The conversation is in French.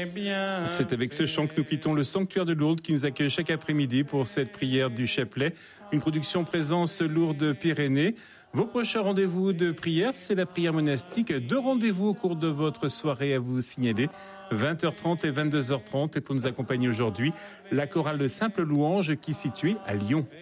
mes biens. C'est avec ce chant que nous quittons le sanctuaire de Lourdes qui nous accueille chaque après-midi pour cette prière du chapelet. Une production présence Lourdes-Pyrénées. Vos prochains rendez-vous de prière, c'est la prière monastique. 2 rendez-vous au cours de votre soirée à vous signaler. 20h30 et 22h30. Et pour nous accompagner aujourd'hui, la chorale de Simple Louange qui est située à Lyon.